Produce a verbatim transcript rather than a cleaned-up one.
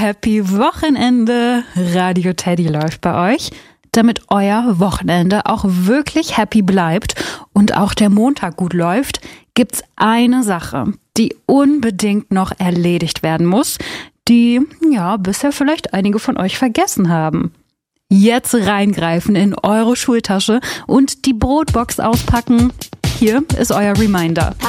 Happy Wochenende! Radio Teddy läuft bei euch, damit euer Wochenende auch wirklich happy bleibt und auch der Montag gut läuft, gibt's eine Sache, die unbedingt noch erledigt werden muss, die, ja, bisher vielleicht einige von euch vergessen haben. Jetzt reingreifen in eure Schultasche und die Brotbox auspacken. Hier ist euer Reminder.